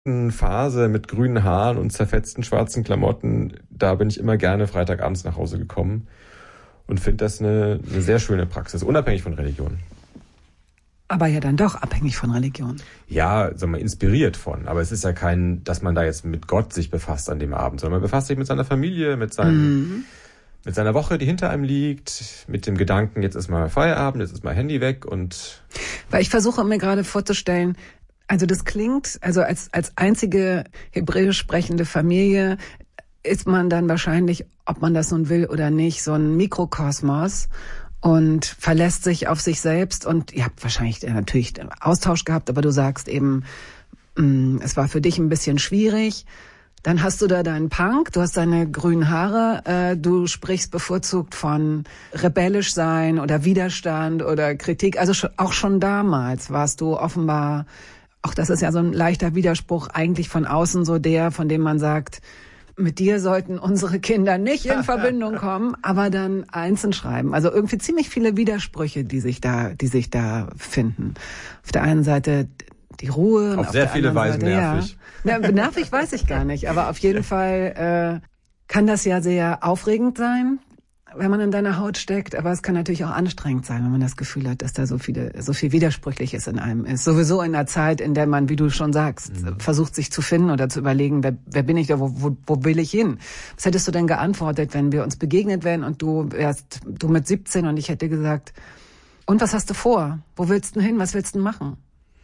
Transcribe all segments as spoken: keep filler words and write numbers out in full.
Phase mit grünen Haaren und zerfetzten schwarzen Klamotten, da bin ich immer gerne Freitagabends nach Hause gekommen und finde das eine, eine sehr schöne Praxis, unabhängig von Religion. Aber ja dann doch abhängig von Religion. Ja, sagen wir, inspiriert von. Aber es ist ja kein, dass man da jetzt mit Gott sich befasst an dem Abend, sondern man befasst sich mit seiner Familie, mit seinem, mhm. mit seiner Woche, die hinter einem liegt, mit dem Gedanken, jetzt ist mal Feierabend, jetzt ist mal Handy weg und... Weil ich versuche mir gerade vorzustellen, also das klingt, also als, als einzige hebräisch sprechende Familie ist man dann wahrscheinlich, ob man das nun will oder nicht, so ein Mikrokosmos und verlässt sich auf sich selbst. Und ihr habt wahrscheinlich natürlich Austausch gehabt, aber du sagst eben, mh, es war für dich ein bisschen schwierig. Dann hast du da deinen Punk, du hast deine grünen Haare, äh, du sprichst bevorzugt von rebellisch sein oder Widerstand oder Kritik. Also sch- auch schon damals warst du offenbar, auch das ist ja so ein leichter Widerspruch, eigentlich von außen so der, von dem man sagt, mit dir sollten unsere Kinder nicht in Verbindung kommen, aber dann einzeln schreiben. Also irgendwie ziemlich viele Widersprüche, die sich da, die sich da finden. Auf der einen Seite die Ruhe. Auf, auf sehr viele Weisen Seite, nervig. Ja. Ja, nervig weiß ich gar nicht, aber auf jeden Fall äh, kann das ja sehr aufregend sein, wenn man in deiner Haut steckt, aber es kann natürlich auch anstrengend sein, wenn man das Gefühl hat, dass da so viele, so viel Widersprüchliches in einem ist. Sowieso in einer Zeit, in der man, wie du schon sagst, mhm. versucht sich zu finden oder zu überlegen, wer, wer bin ich da, wo, wo, wo will ich hin? Was hättest du denn geantwortet, wenn wir uns begegnet wären und du wärst, du mit siebzehn und ich hätte gesagt, und was hast du vor? Wo willst du hin? Was willst du machen?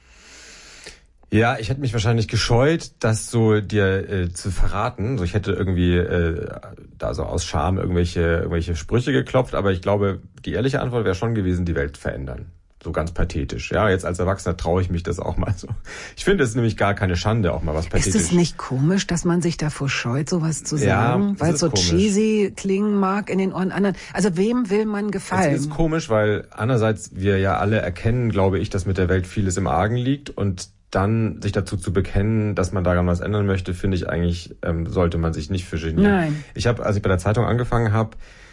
Ja, ich hätte mich wahrscheinlich gescheut, das so dir äh, zu verraten. So, ich hätte irgendwie äh, da so aus Scham irgendwelche irgendwelche Sprüche geklopft, aber ich glaube, die ehrliche Antwort wäre schon gewesen, die Welt verändern. So ganz pathetisch. Ja, jetzt als Erwachsener traue ich mich das auch mal so. Ich finde es nämlich gar keine Schande, auch mal was pathetisch. Ist es nicht komisch, dass man sich davor scheut, sowas zu sagen? Ja, weil es so komisch. Cheesy klingen mag in den Ohren anderen. Also wem will man gefallen? Es ist komisch, weil einerseits wir ja alle erkennen, glaube ich, dass mit der Welt vieles im Argen liegt und dann sich dazu zu bekennen, dass man daran was ändern möchte, finde ich eigentlich, ähm, sollte man sich nicht für genieren. Nein. Ich habe, als ich bei der Zeitung angefangen habe,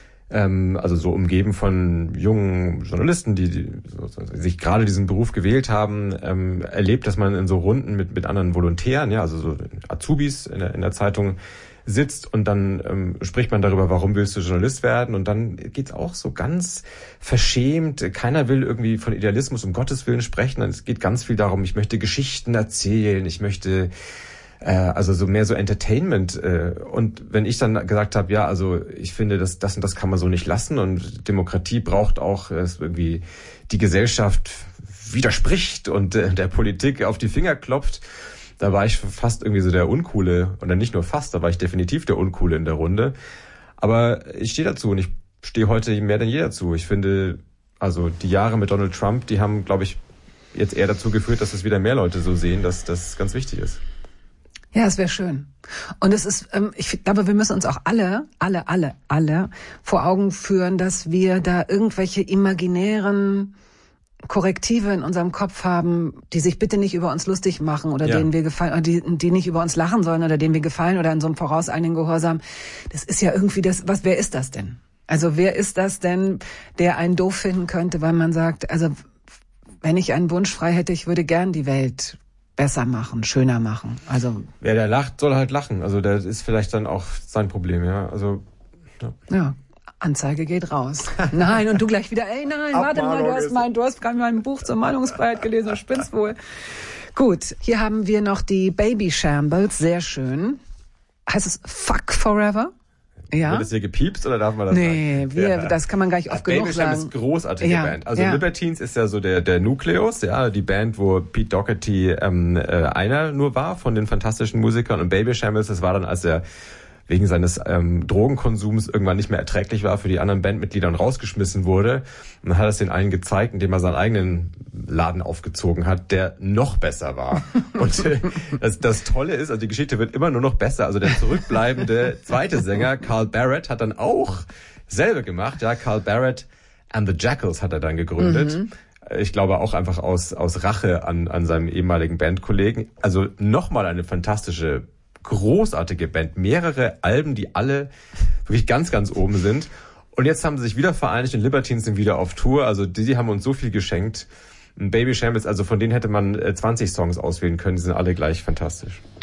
ähm, also so umgeben von jungen Journalisten, die, die so, sich gerade diesen Beruf gewählt haben, ähm, erlebt, dass man in so Runden mit mit anderen Volontären, ja, also so Azubis in der, in der Zeitung sitzt und dann ähm, spricht man darüber, warum willst du Journalist werden? Und dann geht's auch so ganz verschämt. Keiner will irgendwie von Idealismus um Gottes Willen sprechen. Es geht ganz viel darum, ich möchte Geschichten erzählen, ich möchte äh, also so mehr so Entertainment. Äh, und wenn ich dann gesagt habe, ja, also ich finde, das, das und das kann man so nicht lassen und Demokratie braucht auch äh, irgendwie die Gesellschaft widerspricht und äh, der Politik auf die Finger klopft. Da war ich fast irgendwie so der Uncoole, oder nicht nur fast, da war ich definitiv der Uncoole in der Runde. Aber ich stehe dazu und ich stehe heute mehr denn je dazu. Ich finde, also die Jahre mit Donald Trump, die haben, glaube ich, jetzt eher dazu geführt, dass es wieder mehr Leute so sehen, dass das ganz wichtig ist. Ja, es wäre schön. Und es ist, ähm, ich glaube, wir müssen uns auch alle, alle, alle, alle vor Augen führen, dass wir da irgendwelche imaginären Korrektive in unserem Kopf haben, die sich bitte nicht über uns lustig machen oder ja. denen wir gefallen, oder die, die nicht über uns lachen sollen oder denen wir gefallen oder in so einem vorauseiligen Gehorsam. Das ist ja irgendwie das, was, wer ist das denn? Also wer ist das denn, der einen doof finden könnte, weil man sagt, also wenn ich einen Wunsch frei hätte, ich würde gern die Welt besser machen, schöner machen. Also wer da lacht, soll halt lachen. Also das ist vielleicht dann auch sein Problem, ja. Also ja. ja. Anzeige geht raus. Nein, und du gleich wieder, ey, nein, warte mal, du hast mein, du hast gerade mein Buch zur Meinungsfreiheit gelesen, du spinnst wohl. Gut, hier haben wir noch die Baby Shambles, sehr schön. Heißt es Fuck Forever? Ja. Wird es hier gepiepst oder darf man das nee, sagen? Nee, wir, ja. das kann man gar nicht oft genug Baby sagen. Baby Shambles ist großartige ja. Band. Also ja. Libertines ist ja so der der Nukleus, ja, die Band, wo Pete Doherty ähm, äh, einer nur war von den fantastischen Musikern und Baby Shambles, das war dann, als er wegen seines ähm, Drogenkonsums irgendwann nicht mehr erträglich war für die anderen Bandmitglieder und rausgeschmissen wurde. Und dann hat er es den einen gezeigt, indem er seinen eigenen Laden aufgezogen hat, der noch besser war. Und äh, das, das Tolle ist, also die Geschichte wird immer nur noch besser. Also der zurückbleibende zweite Sänger, Carl Barrett, hat dann auch selber gemacht. Ja, Carl Barrett and the Jackals hat er dann gegründet. Mhm. Ich glaube auch einfach aus aus Rache an an seinem ehemaligen Bandkollegen. Also nochmal eine fantastische, großartige Band, mehrere Alben, die alle wirklich ganz, ganz oben sind. Und jetzt haben sie sich wieder vereinigt und Libertines sind wieder auf Tour. Also die, die haben uns so viel geschenkt. Baby Shambles, also von denen hätte man zwanzig Songs auswählen können, die sind alle gleich fantastisch.